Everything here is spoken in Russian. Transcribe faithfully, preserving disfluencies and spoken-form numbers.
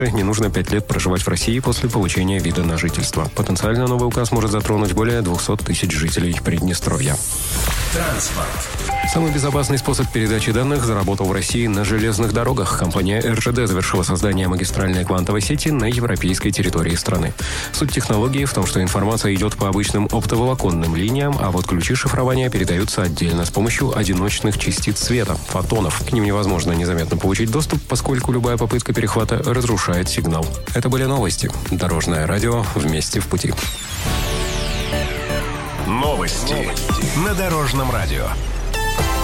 Не нужно пять лет проживать в России после получения вида на жительство. Потенциально новый указ может затронуть более двухсот тысяч жителей Приднестровья. Транспорт. Самый безопасный способ передачи данных заработал в России на железных дорогах. Компания эр жэ дэ завершила создание магистральной квантовой сети на европейской территории страны. Суть технологии в том, что информация идет по обычным оптоволоконным линиям, а вот ключи шифрования передаются отдельно с помощью одиночных частиц света, фотонов. К ним невозможно незаметно получить доступ, поскольку любая попытка перехвата разрушает сигнал. Это были новости. Дорожное радио. Вместе в пути. Новости на Дорожном радио.